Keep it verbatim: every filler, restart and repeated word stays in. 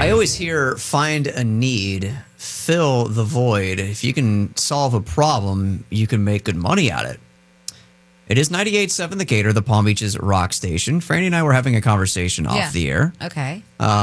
I always hear find a need, fill the void. If you can solve a problem, you can make good money at it. It is ninety-eight point seven The Gator, the Palm Beach's rock station. Franny and I were having a conversation off Yeah. the air. Okay. Uh,